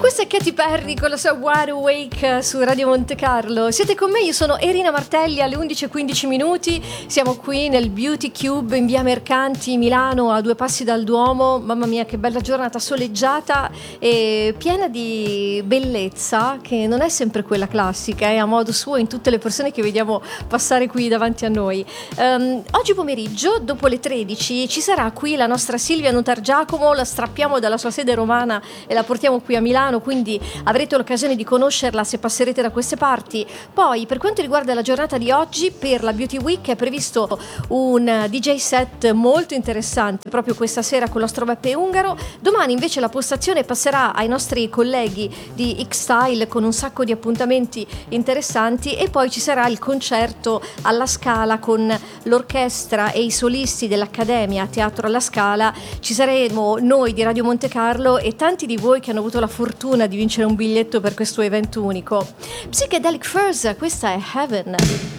Questa è Katy Perry con la sua Wide Awake su Radio Monte Carlo. Siete con me, io sono Erina Martelli, alle 11:15 minuti. Siamo qui nel Beauty Cube in via Mercanti, Milano, a 2 passi dal Duomo. Mamma mia, che bella giornata soleggiata e piena di bellezza, che non è sempre quella classica, a modo suo in tutte le persone che vediamo passare qui davanti a noi. Oggi pomeriggio, dopo le 13, ci sarà qui la nostra Silvia Notargiacomo. La strappiamo dalla sua sede romana e la portiamo qui a Milano, quindi avrete l'occasione di conoscerla se passerete da queste parti. Poi, per quanto riguarda la giornata di oggi, per la Beauty Week è previsto un DJ set molto interessante proprio questa sera con l'Astro Beppe Ungaro. Domani invece la postazione passerà ai nostri colleghi di X-Style con un sacco di appuntamenti interessanti, e poi ci sarà il concerto alla Scala con l'orchestra e i solisti dell'Accademia Teatro alla Scala. Ci saremo noi di Radio Monte Carlo e tanti di voi che hanno avuto la fortuna di vincere un biglietto per questo evento unico. Psychedelic Furs, questa è Heaven.